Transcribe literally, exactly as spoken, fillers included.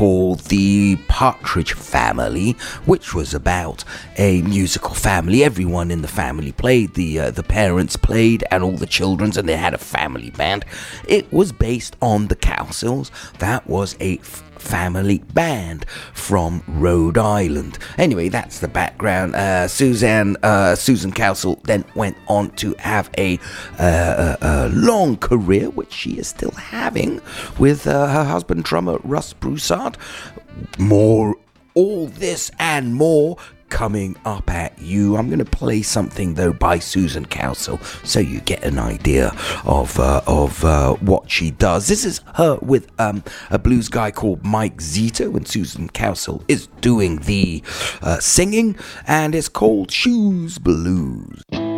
called The Partridge Family, which was about a musical family. Everyone in the family played. The uh, the parents played, and all the children, and they had a family band. It was based on the Cowsills. That was a f- family band from Rhode Island. Anyway, that's the background. Uh, Suzanne, uh, Susan Cowsill then went on to have a, uh, a, a long career, which she is still having, with uh, her husband, drummer Russ Broussard. More, all this and more coming up at you. I'm going to play something though by Susan Cowsill so you get an idea of uh, of uh, what she does. This is her with um, a blues guy called Mike Zito, and Susan Cowsill is doing the uh, singing, and it's called Shoes Blues.